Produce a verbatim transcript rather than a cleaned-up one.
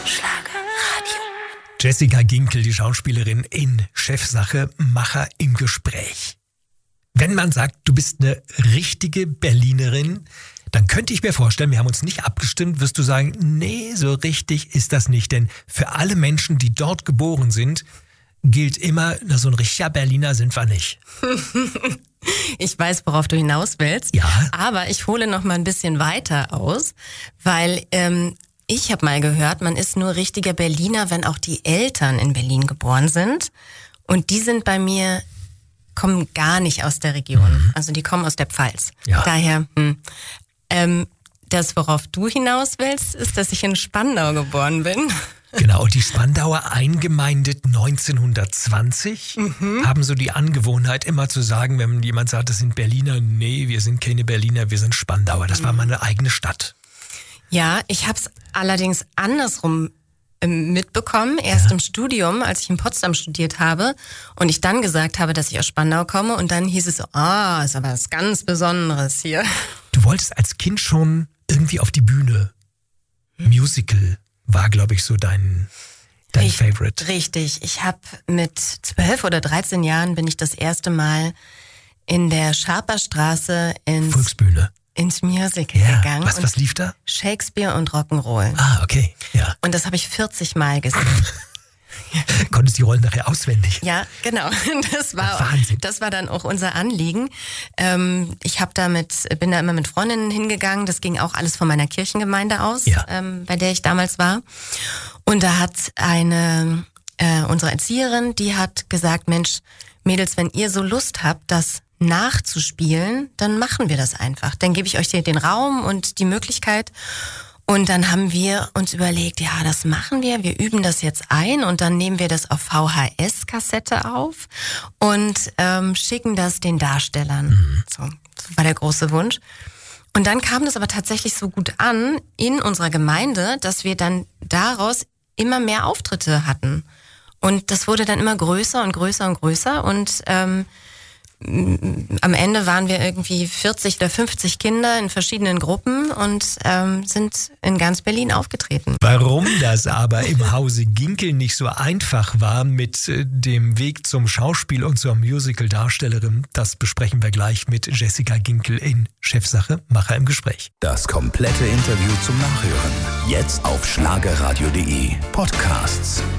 Schlagerradio. Jessica Ginkel, die Schauspielerin in Chefsache, Macher im Gespräch. Wenn man sagt, du bist eine richtige Berlinerin, dann könnte ich mir vorstellen, wir haben uns nicht abgestimmt, wirst du sagen, nee, so richtig ist das nicht. Denn für alle Menschen, die dort geboren sind, gilt immer, na, so ein richtiger Berliner sind wir nicht. Ich weiß, worauf du hinaus willst. Ja. Aber ich hole noch mal ein bisschen weiter aus, weil ähm, ich habe mal gehört, man ist nur richtiger Berliner, wenn auch die Eltern in Berlin geboren sind. Und die sind bei mir, kommen gar nicht aus der Region. Mhm. Also die kommen aus der Pfalz. Ja. Daher, hm, ähm, das, worauf du hinaus willst, ist, dass ich in Spandau geboren bin. Genau, und die Spandauer eingemeindet neunzehnhundertzwanzig mhm. haben so die Angewohnheit immer zu sagen, wenn jemand sagt, das sind Berliner, nee, wir sind keine Berliner, wir sind Spandauer. Das war mal eine eigene Stadt. Ja, ich habe es allerdings andersrum ähm, mitbekommen, erst ja. im Studium, als ich in Potsdam studiert habe und ich dann gesagt habe, dass ich aus Spandau komme und dann hieß es so, ah, ist aber was ganz Besonderes hier. Du wolltest als Kind schon irgendwie auf die Bühne. Hm. Musical war, glaube ich, so dein, dein Richt, Favorite. Richtig. Ich habe mit zwölf oder dreizehn Jahren bin ich das erste Mal in der Scharperstraße ins, Volksbühne. ins Musical Ja. gegangen. Was, was lief da? Shakespeare und Rock'n'Roll. Ah, okay. Ja. Und das habe ich vierzig Mal gesehen. Konntest die Rollen nachher auswendig? Ja, genau. Das war, Wahnsinn. das war dann auch unser Anliegen. Ähm, ich hab da mit, bin da immer mit Freundinnen hingegangen. Das ging auch alles von meiner Kirchengemeinde aus, Ja. ähm, bei der ich damals war. Und da hat eine, äh, unsere Erzieherin, die hat gesagt, Mensch, Mädels, wenn ihr so Lust habt, das nachzuspielen, dann machen wir das einfach. Dann gebe ich euch den Raum und die Möglichkeit. Und dann haben wir uns überlegt, ja, das machen wir, wir üben das jetzt ein und dann nehmen wir das auf V H S-Kassette auf und ähm, schicken das den Darstellern. Mhm. So, das war der große Wunsch. Und dann kam das aber tatsächlich so gut an in unserer Gemeinde, dass wir dann daraus immer mehr Auftritte hatten. Und das wurde dann immer größer und größer und größer und ähm, am Ende waren wir irgendwie vierzig oder fünfzig Kinder in verschiedenen Gruppen und ähm, sind in ganz Berlin aufgetreten. Warum das aber im Hause Ginkel nicht so einfach war mit äh, dem Weg zum Schauspiel und zur Musical-Darstellerin, das besprechen wir gleich mit Jessica Ginkel in Chefsache, Macher im Gespräch. Das komplette Interview zum Nachhören. Jetzt auf schlagerradio punkt de Podcasts.